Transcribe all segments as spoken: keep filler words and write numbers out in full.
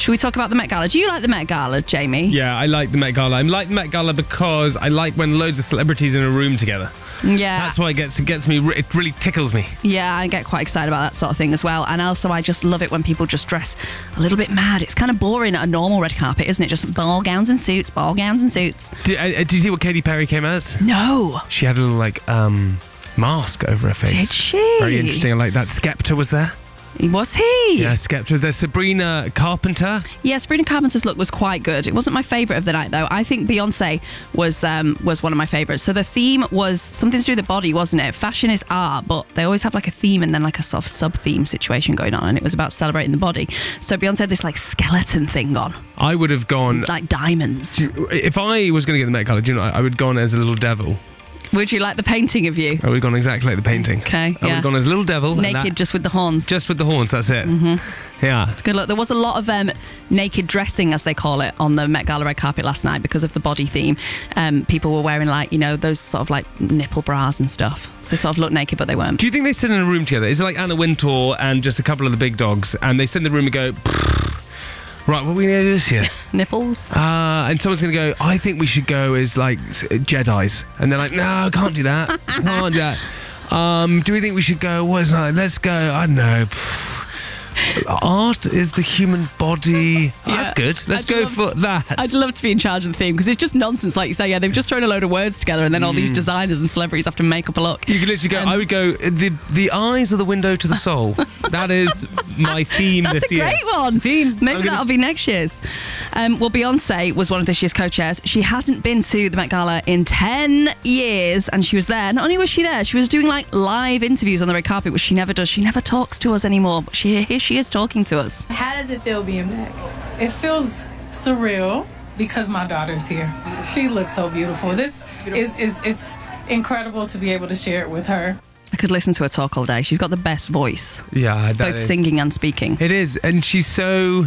Should we talk about the Met Gala? Do you like the Met Gala, Jamie? Yeah, I like the Met Gala. I like the Met Gala because I like when loads of celebrities in a room together. Yeah. That's why it gets, it gets me, it really tickles me. Yeah, I get quite excited about that sort of thing as well. And also, I just love it when people just dress a little bit mad. It's kind of boring at a normal red carpet, isn't it? Just ball gowns and suits, ball gowns and suits. Did, uh, did you see what Katy Perry came as? No. She had a little, like, um, mask over her face. Did she? Very interesting. I like that. Skepta was there. Was he? Yeah, Skepta was there. Sabrina Carpenter. Yeah, Sabrina Carpenter's look was quite good. It wasn't my favourite of the night, though. I think Beyonce was um, was one of my favourites. So the theme was something to do with the body, wasn't it? Fashion is art, but they always have like a theme and then like a sort of sub-theme situation going on, and it was about celebrating the body. So Beyonce had this like skeleton thing on. I would have gone... Like diamonds. If I was going to get the Met Gala, do you know, I would have gone as a little devil. Would you like the painting of you? I would have gone exactly like the painting. Okay, I yeah. would have gone as a little devil. Naked, that, just with the horns. Just with the horns, that's it. Mm-hmm. Yeah. Good look. There was a lot of um, naked dressing, as they call it, on the Met Gala red carpet last night because of the body theme. Um, people were wearing like, you know, those sort of like nipple bras and stuff. So they sort of looked naked, but they weren't. Do you think they sit in a room together? Is it like Anna Wintour and just a couple of the big dogs, and they sit in the room and go... Right, what are we going to do this year? Nipples? Uh, and someone's going to go, I think we should go as, like, Jedis. And they're like, no, I can't do that. Can't do that. Um, do we think we should go, what is that? Let's go, I don't know. Art is the human body. Oh, that's good. Let's I'd go love, for that. I'd love to be in charge of the theme because it's just nonsense, like you say. Yeah, they've just thrown a load of words together and then all these designers and celebrities have to make up a look. You could literally go, um, I would go, the the eyes are the window to the soul. That is my theme That's this a year. great one. It's a theme. Maybe I'm gonna- that'll be next year's. Um, well, Beyonce was one of this year's co-chairs. She hasn't been to the Met Gala in ten years, and she was there. Not only was she there, she was doing like live interviews on the red carpet, which she never does. She never talks to us anymore, but she, here she is talking to us. How does it feel being back? It feels surreal because my daughter's here. She looks so beautiful. This is, is it's incredible to be able to share it with her. I could listen to her talk all day. She's got the best voice. Yeah, It's that both is- singing and speaking. It is, and she's so...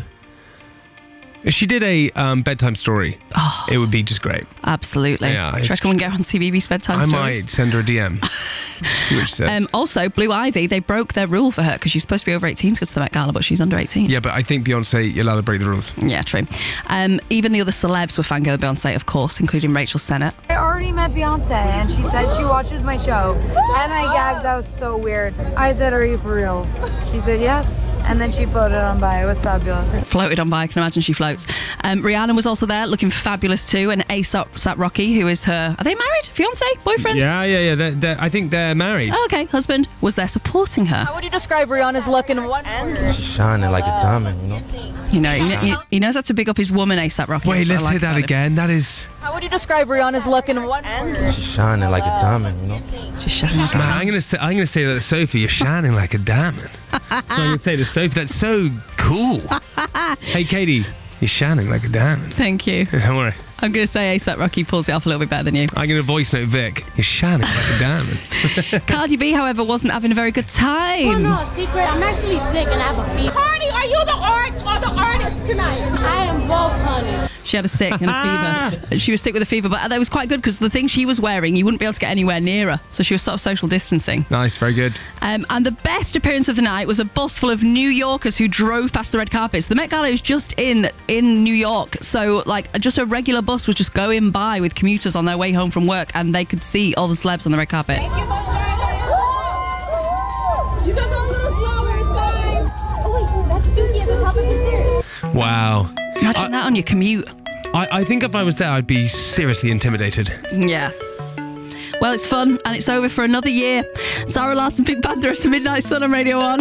She did a um, bedtime story. Oh. It would be just great. Absolutely. Yeah, Do you it's- reckon we can get her on T V B's bedtime I stories? might send her a D M. See what she says. Um, also, Blue Ivy, they broke their rule for her because she's supposed to be over eighteen to go to the Met Gala, but she's under eighteen. yeah, but I think Beyonce, you're allowed to break the rules. Yeah, true. Um, even the other celebs were fangirl Beyonce, of course, including Rachel Sennett. I already met Beyonce and she said she watches my show. And I gagged, that was so weird. I said, are you for real? She said yes. And then she floated on by. It was fabulous. Floated on by, I can imagine she floats. Um, Rihanna was also there, looking fabulous too, and A$AP Rocky, who is her... Are they married? Fiance? Boyfriend? Yeah, yeah, yeah. They're, they're, I think they're married. Oh, okay, husband, was there supporting her. How would you describe Rihanna's look in one word? She's shining like a diamond, you know? You know, he, he, he knows how to big up his woman, A$AP Rocky. Wait, That's what let's I like hear that about him. again. That is... How would you describe Rihanna's look in one word? She's shining like a diamond, you know? Just shining like a Man, diamond. I'm gonna say, I'm gonna say that to Sophie, you're shining like a diamond. That's what I'm gonna say to Sophie. That's so cool. Hey, Katie, you're shining like a diamond. Thank you. Don't worry. I'm going to say A$AP Rocky pulls it off a little bit better than you. I'm gonna voice note Vic. You're shining like a diamond. Cardi B, however, wasn't having a very good time. Oh no, secret. I'm actually sick and I have a fever. Cardi, are you the art or the artist tonight? I am both, honey. She had a sick and a fever. She was sick with a fever, but that was quite good because the thing she was wearing, you wouldn't be able to get anywhere near her. So she was sort of social distancing. Nice, very good. Um, and the best appearance of the night was a bus full of New Yorkers who drove past the red carpets. The Met Gala is just in in New York, so like just a regular bus was just going by with commuters on their way home from work, and they could see all the celebs on the red carpet. Thank you, bus driver. You can go a little slower, it's fine. Oh wait, that's Suki at the top of the stairs. Wow. Imagine I- that on your commute. I, I think if I was there, I'd be seriously intimidated. Yeah. Well, it's fun, and it's over for another year. Zara Larsson, Pink Panther, it's the Midnight Sun on Radio one.